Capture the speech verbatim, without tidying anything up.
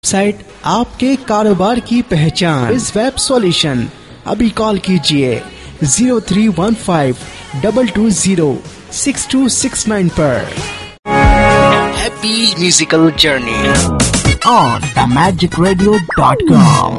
Site आपके कारोबार की पहचान इस वेब सॉल्यूशन। अभी कॉल कीजिए zero three one five double two zero six to six nine पर। Happy musical journey on the magic radio dot com.